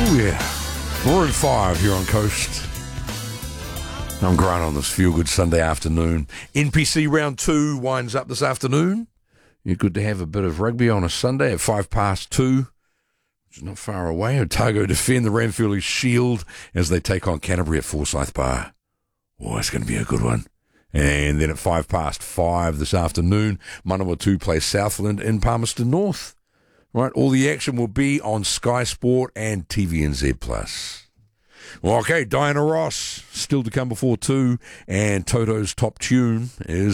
Oh yeah, Maroon 5 here on Coast. I'm Grant on this feel-good Sunday afternoon. NPC round 2 winds up this afternoon. You're good to have a bit of rugby on a Sunday at 2:05, which is not far away. Otago defend the Ranfurly Shield as they take on Canterbury at Forsyth Bar. Oh, it's going to be a good one. And then at 5:05 this afternoon, Manawatu plays Southland in Palmerston North. Right, all the action will be on Sky Sport and TVNZ+. Well, okay, Diana Ross still to come before 2, and Toto's top tune is